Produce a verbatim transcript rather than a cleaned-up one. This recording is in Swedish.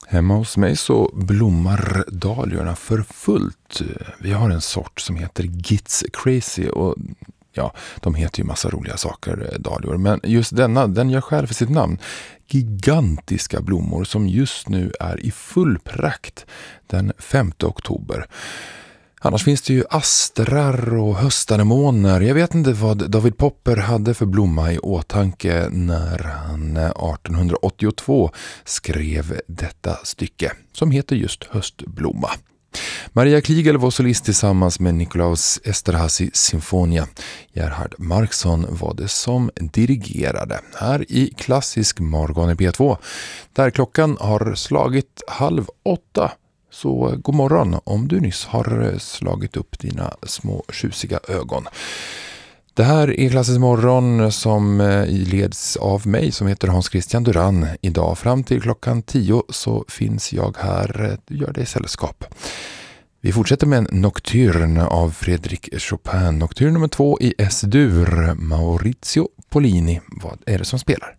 Hemma hos mig så blommar dahliorna för fullt. Vi har en sort som heter Gitz Crazy och ja, de heter ju massa roliga saker, dahlior. Men just denna, den gör själv för sitt namn. Gigantiska blommor som just nu är i full prakt den femte oktober. Annars finns det ju astrar och höstanemoner. Jag vet inte vad David Popper hade för blomma i åtanke när han arton åttiotvå skrev detta stycke som heter just Höstblomma. Maria Kliegel var solist tillsammans med Nikolaus Esterházy Sinfonia. Gerhard Markson var det som dirigerade här i klassisk morgon i P två där klockan har slagit halv åtta. Så god morgon om du nyss har slagit upp dina små tjusiga ögon. Det här är Klassisk morgon som leds av mig som heter Hans Christian Duran. Idag fram till klockan tio så finns jag här, gör dig sällskap. Vi fortsätter med en nocturne av Frédéric Chopin. Nocturne nummer två i S-dur. Maurizio Pollini. Vad är det som spelar?